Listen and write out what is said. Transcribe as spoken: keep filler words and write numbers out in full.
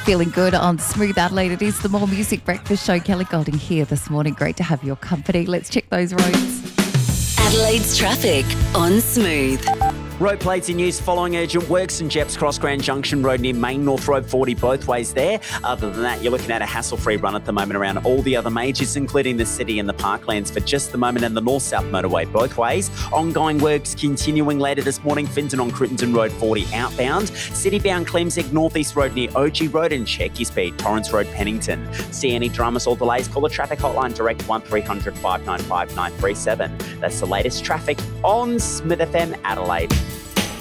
Feeling good on Smooth Adelaide. It is the More Music Breakfast Show. Kelly Golding here this morning. Great to have your company. Let's check those roads. Adelaide's traffic on Smooth. Road plates in use following urgent works in Jeps Cross Grand Junction Road near Main North Road forty both ways there. Other than that, you're looking at a hassle-free run at the moment around all the other majors, including the city and the parklands for just the moment, and the North-South motorway both ways. Ongoing works continuing later this morning. Finton on Crittenden Road forty outbound. City-bound Clemseg North East Road near O G Road, and check your speed. Torrance Road Pennington. See any dramas or delays? Call the traffic hotline direct one three hundred five nine five nine three seven. That's the latest traffic on Smith F M Adelaide.